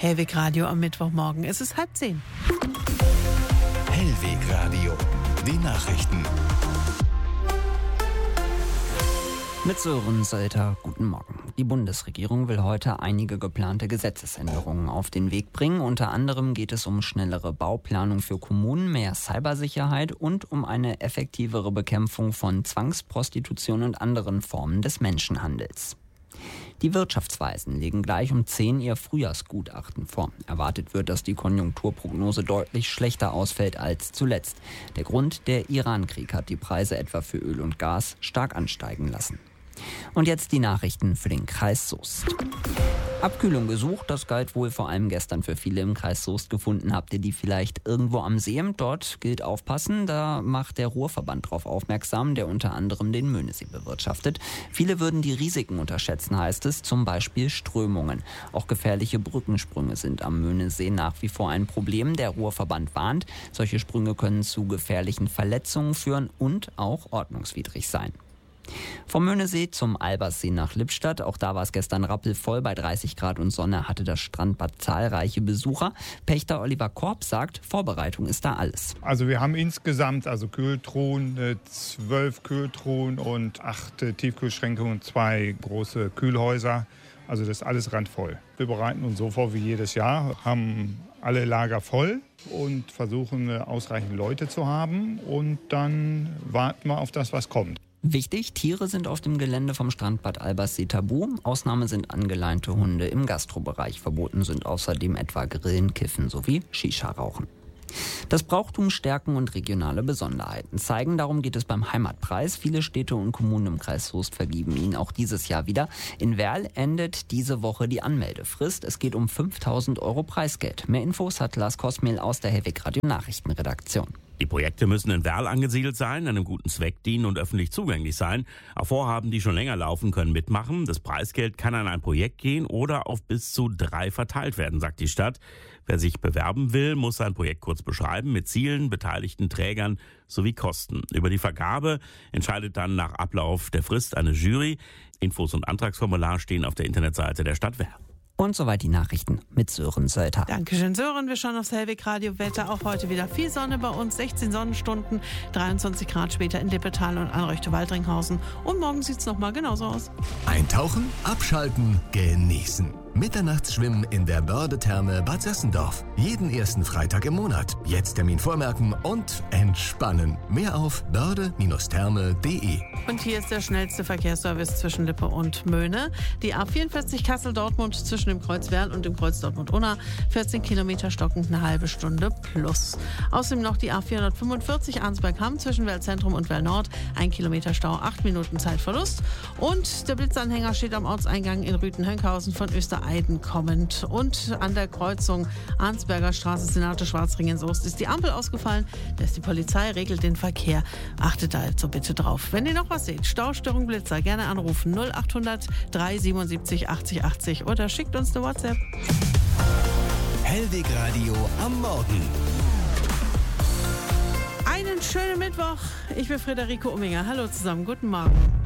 Hellweg Radio am Mittwochmorgen. Es ist 9:30. Hellweg Radio, die Nachrichten. Mit Sören Sölter, guten Morgen. Die Bundesregierung will heute einige geplante Gesetzesänderungen auf den Weg bringen. Unter anderem geht es um schnellere Bauplanung für Kommunen, mehr Cybersicherheit und um eine effektivere Bekämpfung von Zwangsprostitution und anderen Formen des Menschenhandels. Die Wirtschaftsweisen legen gleich um 10 ihr Frühjahrsgutachten vor. Erwartet wird, dass die Konjunkturprognose deutlich schlechter ausfällt als zuletzt. Der Grund, der Iran-Krieg hat die Preise etwa für Öl und Gas stark ansteigen lassen. Und jetzt die Nachrichten für den Kreis Soest. Abkühlung gesucht, das galt wohl vor allem gestern für viele im Kreis Soest. Gefunden habt ihr die vielleicht irgendwo am See? Dort gilt aufpassen, da macht der Ruhrverband darauf aufmerksam, der unter anderem den Möhnesee bewirtschaftet. Viele würden die Risiken unterschätzen, heißt es, zum Beispiel Strömungen. Auch gefährliche Brückensprünge sind am Möhnesee nach wie vor ein Problem. Der Ruhrverband warnt, solche Sprünge können zu gefährlichen Verletzungen führen und auch ordnungswidrig sein. Vom Möhnesee zum Alberssee nach Lippstadt. Auch da war es gestern rappelvoll. Bei 30 Grad und Sonne hatte das Strandbad zahlreiche Besucher. Pächter Oliver Korb sagt, Vorbereitung ist da alles. Also wir haben insgesamt Kühltruhen, 12 Kühltruhen und 8 Tiefkühlschränke und 2 große Kühlhäuser. Also das ist alles randvoll. Wir bereiten uns so vor wie jedes Jahr, haben alle Lager voll und versuchen ausreichend Leute zu haben. Und dann warten wir auf das, was kommt. Wichtig, Tiere sind auf dem Gelände vom Strandbad Alberssee tabu. Ausnahme sind angeleinte Hunde im Gastrobereich. Verboten sind außerdem etwa Grillen, Kiffen sowie Shisha-Rauchen. Das Brauchtum stärken und regionale Besonderheiten zeigen. Darum geht es beim Heimatpreis. Viele Städte und Kommunen im Kreis Soest vergeben ihn auch dieses Jahr wieder. In Werl endet diese Woche die Anmeldefrist. Es geht um 5.000 € Preisgeld. Mehr Infos hat Lars Kosmehl aus der Hellweg Radio Nachrichtenredaktion. Die Projekte müssen in Werl angesiedelt sein, einem guten Zweck dienen und öffentlich zugänglich sein. Auch Vorhaben, die schon länger laufen, können mitmachen. Das Preisgeld kann an ein Projekt gehen oder auf bis zu 3 verteilt werden, sagt die Stadt. Wer sich bewerben will, muss sein Projekt kurz beschreiben mit Zielen, beteiligten Trägern sowie Kosten. Über die Vergabe entscheidet dann nach Ablauf der Frist eine Jury. Infos und Antragsformular stehen auf der Internetseite der Stadt Werl. Und soweit die Nachrichten mit Sören Sölter. Dankeschön, Sören. Wir schauen aufs Hellweg Radio Wetter. Auch heute wieder viel Sonne bei uns. 16 Sonnenstunden, 23 Grad später in Lippetal und Anreuchte-Waldringhausen. Und morgen sieht es nochmal genauso aus. Eintauchen, abschalten, genießen. Mitternachtsschwimmen in der Börde-Therme Bad Sessendorf. Jeden ersten Freitag im Monat. Jetzt Termin vormerken und entspannen. Mehr auf börde-therme.de. Und hier ist der schnellste Verkehrsservice zwischen Lippe und Möhne. Die A44 Kassel-Dortmund zwischen dem Kreuz Werl und dem Kreuz Dortmund-Unna. 14 Kilometer stockend, eine halbe Stunde plus. Außerdem noch die A445 Arnsberg-Hamm zwischen Werl-Zentrum und Werl-Nord. 1 Kilometer Stau, 8 Minuten Zeitverlust. Und der Blitzanhänger steht am Ortseingang in Rüthen-Hönckhausen von Östereiden kommend. Und an der Kreuzung Arnsberger Straße, Senate Schwarzring in Soest ist die Ampel ausgefallen. Da ist die Polizei, regelt den Verkehr. Achtet da also bitte drauf. Wenn ihr noch was seht, Staustörung, Blitzer, gerne anrufen 0800 377 80 80 oder schickt uns eine WhatsApp. Hellweg Radio am Morgen. Einen schönen Mittwoch. Ich bin Friederike Umminger. Hallo zusammen, guten Morgen.